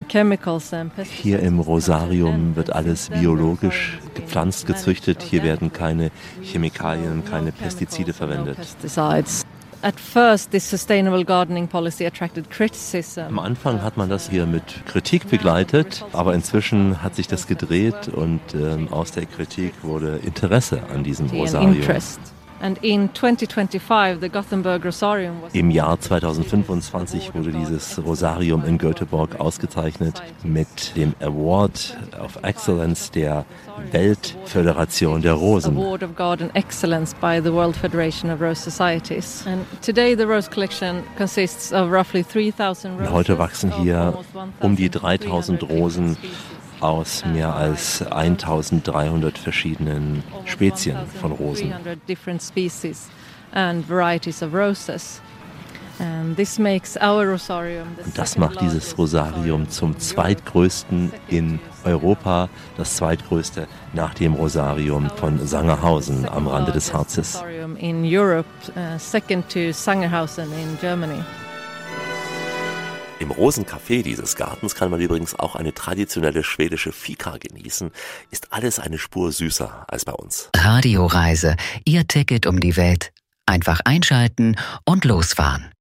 Hier im Rosarium wird alles biologisch gepflanzt, gezüchtet. Hier werden keine Chemikalien, keine Pestizide verwendet. Am Anfang hat man das hier mit Kritik begleitet, aber inzwischen hat sich das gedreht und aus der Kritik wurde Interesse an diesem Rosarium. Im Jahr 2025 wurde dieses Rosarium in Göteborg ausgezeichnet mit dem Award of Excellence der Weltföderation der Rosen. Award of Garden Excellence by the World Federation of Rose Societies. And today the rose collection consists of roughly 3,000 roses. Heute wachsen hier um die 3.000 Rosen aus mehr als 1.300 verschiedenen Spezien von Rosen. Und das macht dieses Rosarium zum zweitgrößten in Europa, das zweitgrößte nach dem Rosarium von Sangerhausen am Rande des Harzes. In Europe, second to Sangerhausen in Germany. Im Rosencafé dieses Gartens kann man übrigens auch eine traditionelle schwedische Fika genießen. Ist alles eine Spur süßer als bei uns. Radioreise, Ihr Ticket um die Welt. Einfach einschalten und losfahren.